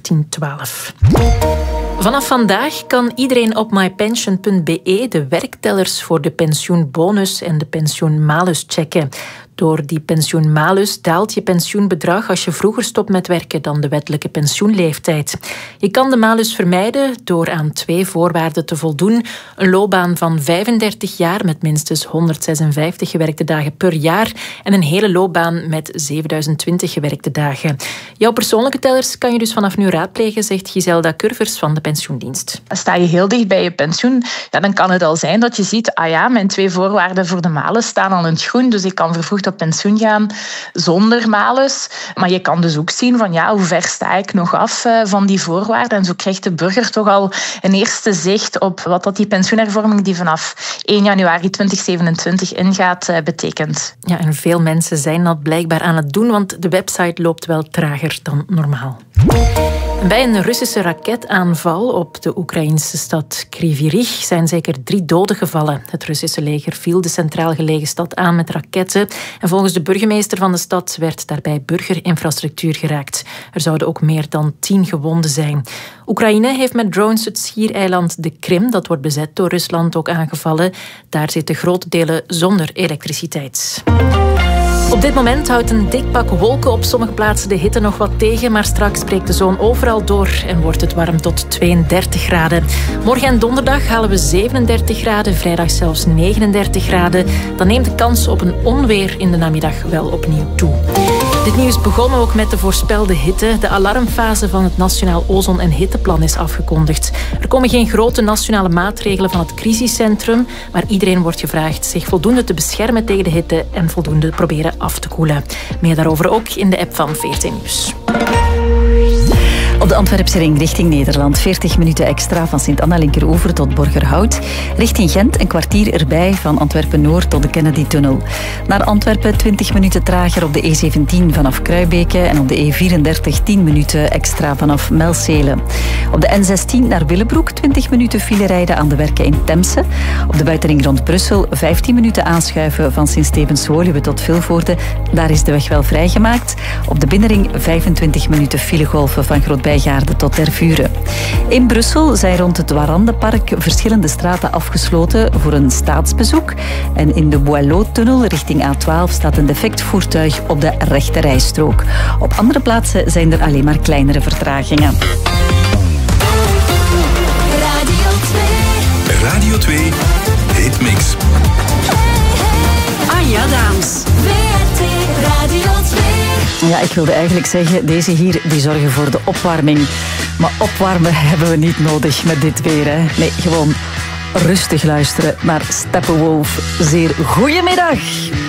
1912. Vanaf vandaag kan iedereen op mypension.be de werktellers voor de pensioenbonus en de pensioenmalus checken. Door die pensioenmalus daalt je pensioenbedrag als je vroeger stopt met werken dan de wettelijke pensioenleeftijd. Je kan de malus vermijden door aan 2 voorwaarden te voldoen. Een loopbaan van 35 jaar met minstens 156 gewerkte dagen per jaar en een hele loopbaan met 7020 gewerkte dagen. Jouw persoonlijke tellers kan je dus vanaf nu raadplegen, zegt Giselda Curvers van de pensioendienst. Sta je heel dicht bij je pensioen, dan kan het al zijn dat je ziet, mijn 2 voorwaarden voor de malus staan al in het groen, dus ik kan vervroegd op pensioen gaan zonder malus. Maar je kan dus ook zien van hoe ver sta ik nog af van die voorwaarden. En zo krijgt de burger toch al een eerste zicht op wat dat die pensioenhervorming die vanaf 1 januari 2027 ingaat betekent. Ja, en veel mensen zijn dat blijkbaar aan het doen, want de website loopt wel trager dan normaal. Bij een Russische raketaanval op de Oekraïnse stad Kryvyi Rih zijn zeker 3 doden gevallen. Het Russische leger viel de centraal gelegen stad aan met raketten. En volgens de burgemeester van de stad werd daarbij burgerinfrastructuur geraakt. Er zouden ook meer dan 10 gewonden zijn. Oekraïne heeft met drones het schiereiland de Krim, dat wordt bezet door Rusland, ook aangevallen. Daar zitten grote delen zonder elektriciteit. Op dit moment houdt een dik pak wolken op sommige plaatsen de hitte nog wat tegen, maar straks breekt de zon overal door en wordt het warm tot 32 graden. Morgen en donderdag halen we 37 graden, vrijdag zelfs 39 graden. Dan neemt de kans op een onweer in de namiddag wel opnieuw toe. Dit nieuws begon ook met de voorspelde hitte. De alarmfase van het Nationaal Ozon- en Hitteplan is afgekondigd. Er komen geen grote nationale maatregelen van het crisiscentrum, maar iedereen wordt gevraagd zich voldoende te beschermen tegen de hitte en voldoende proberen af te koelen. Meer daarover ook in de app van VRT Nieuws. Op de Antwerpse ring richting Nederland. 40 minuten extra van Sint-Anna-Linkeroever tot Borgerhout. Richting Gent een kwartier erbij van Antwerpen-Noord tot de Kennedy-tunnel. Naar Antwerpen 20 minuten trager op de E17 vanaf Kruibeke en op de E34 10 minuten extra vanaf Melcelen. Op de N16 naar Willebroek 20 minuten file rijden aan de werken in Temse. Op de buitenring rond Brussel 15 minuten aanschuiven van Sint-Stevens-Woluwe tot Vilvoorde. Daar is de weg wel vrijgemaakt. Op de binnenring 25 minuten filegolven van Groot-Bijgaarde tot Tervuren. In Brussel zijn rond het Warandenpark verschillende straten afgesloten voor een staatsbezoek. En in de Boileau-tunnel richting A12 staat een defect voertuig op de rechte rijstrook. Op andere plaatsen zijn er alleen maar kleinere vertragingen. Radio 2 Hitmix. Anja Daams. VRT Radio 2. Ja, ik wilde eigenlijk zeggen, deze hier die zorgen voor de opwarming. Maar opwarmen hebben we niet nodig met dit weer. Hè. Nee, gewoon rustig luisteren naar Steppenwolf. Zeer goedemiddag.